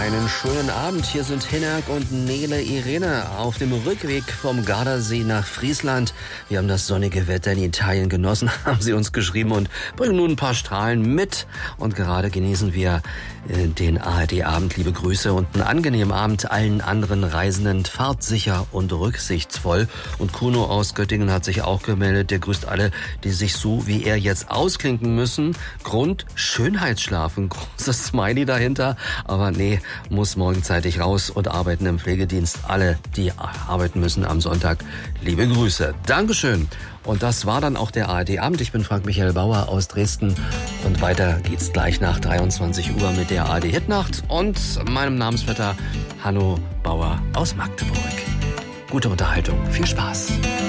Einen schönen Abend. Hier sind Hinak und Nele Irene auf dem Rückweg vom Gardasee nach Friesland. Wir haben das sonnige Wetter in Italien genossen, haben sie uns geschrieben und bringen nun ein paar Strahlen mit. Und gerade genießen wir den ARD-Abend. Liebe Grüße und einen angenehmen Abend allen anderen Reisenden. Fahrt sicher und rücksichtsvoll. Und Kuno aus Göttingen hat sich auch gemeldet. Der grüßt alle, die sich so wie er jetzt ausklinken müssen. Grund Schönheitsschlafen. Großes Smiley dahinter. Aber nee, muss morgen zeitig raus und arbeiten im Pflegedienst. Alle, die arbeiten müssen am Sonntag, liebe Grüße. Dankeschön. Und das war dann auch der ARD-Abend. Ich bin Frank-Michael Bauer aus Dresden. Und weiter geht's gleich nach 23 Uhr mit der ARD-Hitnacht und meinem Namensvetter Hanno Bauer aus Magdeburg. Gute Unterhaltung. Viel Spaß.